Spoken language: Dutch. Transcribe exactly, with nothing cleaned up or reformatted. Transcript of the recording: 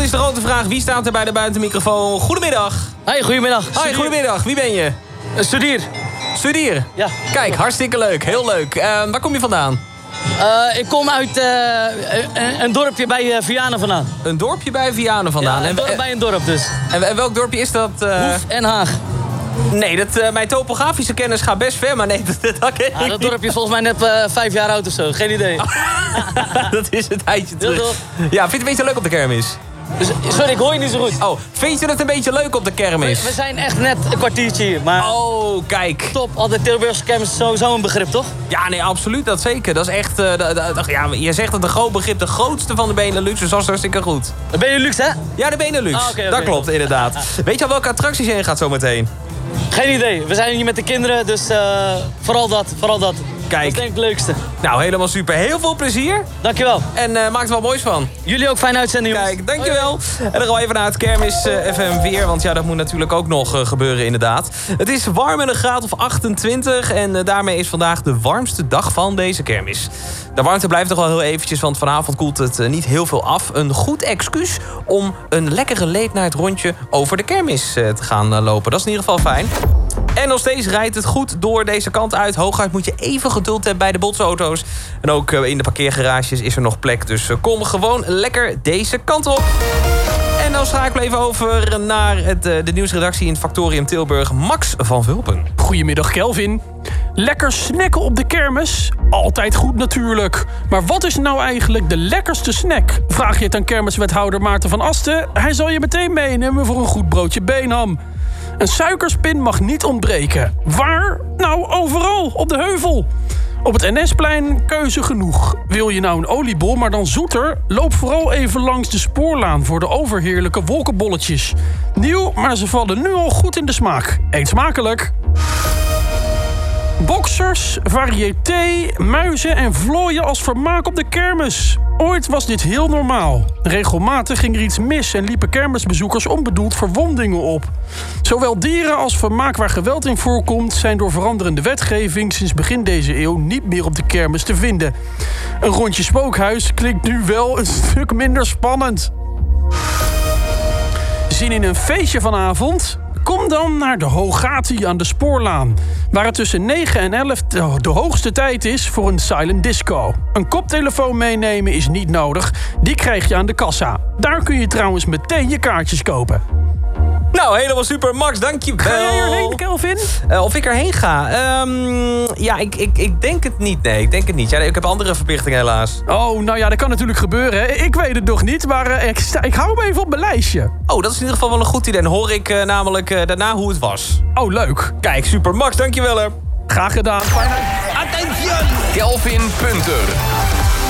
is de grote vraag. Wie staat er bij de buitenmicrofoon? Goedemiddag. Hoi, goedemiddag. Hoi, goedemiddag. Wie ben je? Uh, studier. Studier? Ja. Kijk, hartstikke leuk. Heel leuk. Uh, waar kom je vandaan? Uh, ik kom uit uh, een, een dorpje bij uh, Vianen vandaan. Een dorpje bij Vianen vandaan? Ja, een dorp en, bij een dorp dus. En, en welk dorpje is dat? Uh... Hoef en Haag. Nee, dat, uh, mijn topografische kennis gaat best ver, maar nee, dat, dat ken ik ja, dat dorpje is volgens mij net uh, vijf jaar oud of zo. Geen idee. Dat is een tijdje terug. Ja, ja, vind je het een beetje leuk op de kermis? Dus, sorry, ik hoor je niet zo goed. Oh, vind je het een beetje leuk op de kermis? We, we zijn echt net een kwartiertje hier, maar... Oh, kijk. Top, altijd Tilburgse kermis is sowieso een begrip, toch? Ja, nee, absoluut, dat zeker. Dat is echt, uh, da, da, da, ja, je zegt dat een groot begrip, de grootste van de Benelux, dus dat is hartstikke goed. De Benelux, hè? Ja, de Benelux. Ah, okay, okay. Dat klopt, inderdaad. Weet je al welke attracties je heen gaat zometeen? Geen idee. We zijn hier met de kinderen, dus uh, vooral dat, vooral dat. Kijk. Dat is denk ik het leukste. Nou, helemaal super. Heel veel plezier. Dankjewel. En uh, maak er wel moois van. Jullie ook fijne uitzending, jongens. Kijk, dankjewel. Hoi. En dan gaan we even naar het Kermis uh, F M weer. Want ja, dat moet natuurlijk ook nog uh, gebeuren inderdaad. Het is warm en een graad of achtentwintig. En uh, daarmee is vandaag de warmste dag van deze kermis. De warmte blijft nog wel heel eventjes, want vanavond koelt het uh, niet heel veel af. Een goed excuus om een lekkere late night rondje over de kermis uh, te gaan uh, lopen. Dat is in ieder geval fijn. En nog steeds rijdt het goed door deze kant uit. Hooguit moet je even geduld hebben bij de botsauto's. En ook in de parkeergarages is er nog plek. Dus kom gewoon lekker deze kant op. En dan schakelen we even over naar het, de nieuwsredactie in het Factorium Tilburg. Max van Vulpen. Goedemiddag, Kelvin. Lekker snacken op de kermis? Altijd goed natuurlijk. Maar wat is nou eigenlijk de lekkerste snack? Vraag je het aan kermiswethouder Maarten van Asten. Hij zal je meteen meenemen voor een goed broodje beenham. Een suikerspin mag niet ontbreken. Waar? Nou, overal, op de heuvel. Op het N S-plein keuze genoeg. Wil je nou een oliebol, maar dan zoeter? Loop vooral even langs de spoorlaan voor de overheerlijke wolkenbolletjes. Nieuw, maar ze vallen nu al goed in de smaak. Eet smakelijk! Boksers, variété, muizen en vlooien als vermaak op de kermis. Ooit was dit heel normaal. Regelmatig ging er iets mis en liepen kermisbezoekers onbedoeld verwondingen op. Zowel dieren als vermaak waar geweld in voorkomt zijn door veranderende wetgeving sinds begin deze eeuw niet meer op de kermis te vinden. Een rondje spookhuis klinkt nu wel een stuk minder spannend. Zin in een feestje vanavond? Kom dan naar de Hogati aan de Spoorlaan, waar het tussen negen en elf de hoogste tijd is voor een silent disco. Een koptelefoon meenemen is niet nodig, die krijg je aan de kassa. Daar kun je trouwens meteen je kaartjes kopen. Nou, helemaal super. Max, dankjewel. Ga jij erheen, Kelvin? Uh, of ik erheen ga? Um, ja, ik, ik, ik denk het niet. Nee, ik denk het niet. Ja, ik heb andere verplichtingen helaas. Oh, nou ja, dat kan natuurlijk gebeuren. Ik weet het nog niet, maar uh, ik, sta, ik hou hem even op mijn lijstje. Oh, dat is in ieder geval wel een goed idee. Dan hoor ik uh, namelijk uh, daarna hoe het was. Oh, leuk. Kijk, super. Max, dankjewel. Graag gedaan. Fijn. Attention! Kelvin Punter.